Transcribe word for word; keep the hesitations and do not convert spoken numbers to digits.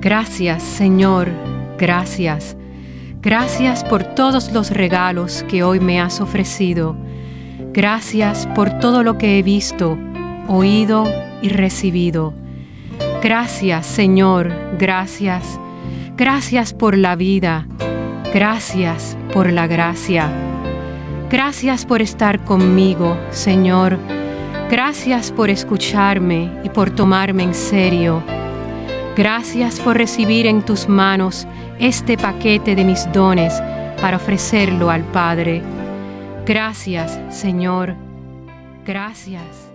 Gracias, Señor, gracias. Gracias por todos los regalos que hoy me has ofrecido. Gracias por todo lo que he visto, oído y recibido. Gracias, Señor, gracias. Gracias por la vida. Gracias por la gracia. Gracias por estar conmigo, Señor. Gracias por escucharme y por tomarme en serio. Gracias por recibir en tus manos este paquete de mis dones para ofrecerlo al Padre. Gracias, Señor. Gracias.